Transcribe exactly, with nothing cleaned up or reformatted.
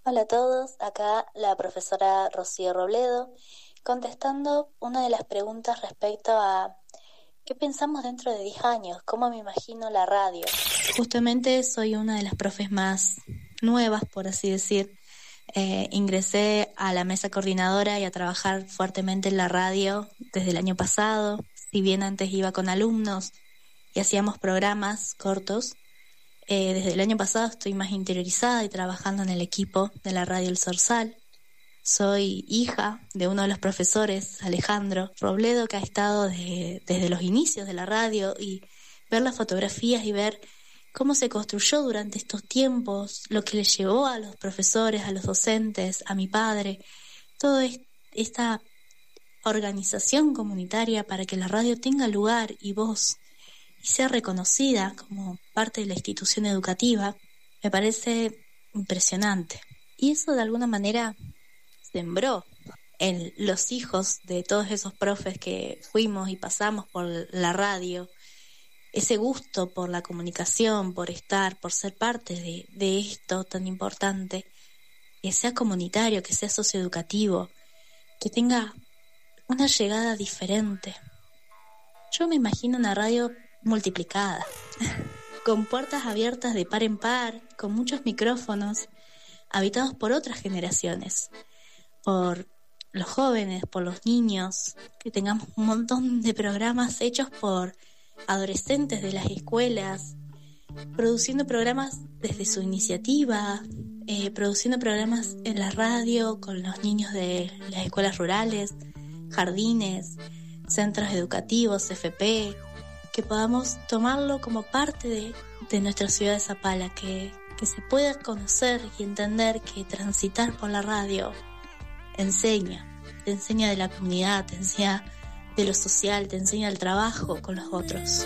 Hola a todos, acá la profesora Rocío Robledo, contestando una de las preguntas respecto a qué pensamos dentro de diez años, cómo me imagino la radio. Justamente soy una de las profes más nuevas, por así decir. Eh, ingresé a la mesa coordinadora y a trabajar fuertemente en la radio desde el año pasado. Si bien antes iba con alumnos y hacíamos programas cortos, Eh, desde el año pasado estoy más interiorizada y trabajando en el equipo de la radio El Zorzal. Soy hija de uno de los profesores, Alejandro Robledo, que ha estado de- desde los inicios de la radio, y ver las fotografías y ver cómo se construyó durante estos tiempos, lo que le llevó a los profesores, a los docentes, a mi padre, toda esta organización comunitaria para que la radio tenga lugar y voz y sea reconocida como parte de la institución educativa, me parece impresionante. Y eso de alguna manera sembró en los hijos de todos esos profes que fuimos y pasamos por la radio, ese gusto por la comunicación, por estar, por ser parte de, de esto tan importante, que sea comunitario, que sea socioeducativo, que tenga una llegada diferente. Yo me imagino una radio multiplicada, con puertas abiertas de par en par, con muchos micrófonos, habitados por otras generaciones, por los jóvenes, por los niños, que tengamos un montón de programas hechos por adolescentes de las escuelas, produciendo programas desde su iniciativa, eh, produciendo programas en la radio con los niños de las escuelas rurales, jardines, centros educativos, F P, que podamos tomarlo como parte de, de nuestra ciudad de Zapala, que, que se pueda conocer y entender que transitar por la radio enseña, te enseña de la comunidad, te enseña de lo social, te enseña el trabajo con los otros.